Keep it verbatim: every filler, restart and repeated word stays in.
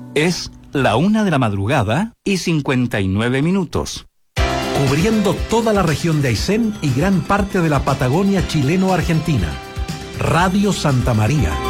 Es la una de la madrugada y cincuenta y nueve minutos. Cubriendo toda la región de Aysén y gran parte de la Patagonia chileno-argentina. Radio Santa María.